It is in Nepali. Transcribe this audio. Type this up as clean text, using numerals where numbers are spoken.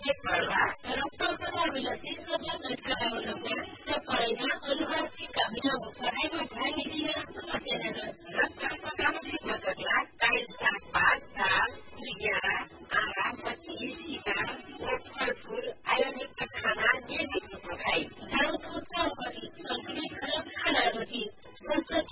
Pero toda bilatismo de cada uno se pareja अनुवादकी कमिना पढाइमा भाग लिएर समस्याले रक्तको सक्ला टाइल्स सागपात दाल बिया आराम पछि सिका फल फूल